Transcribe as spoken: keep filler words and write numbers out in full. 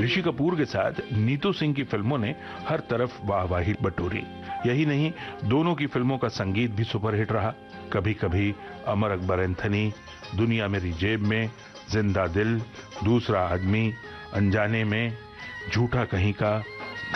ऋषि कपूर के साथ नीतू सिंह की फिल्मों ने हर तरफ वाहवाही बटोरी। यही नहीं, दोनों की फिल्मों का संगीत भी सुपरहिट रहा। कभी कभी, अमर अकबर एंथनी, दुनिया मेरी जेब में, जिंदा दिल, दूसरा आदमी, अनजाने में, झूठा कहीं का,